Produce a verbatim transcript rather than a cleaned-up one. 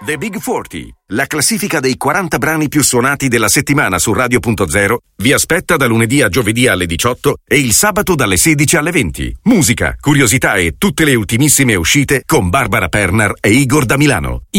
The Big quaranta, la classifica dei quaranta brani più suonati della settimana su Radio punto zero, vi aspetta da lunedì a giovedì alle diciotto e il sabato dalle sedici alle venti. Musica, curiosità e tutte le ultimissime uscite con Barbara Pernar e Igor da Milano.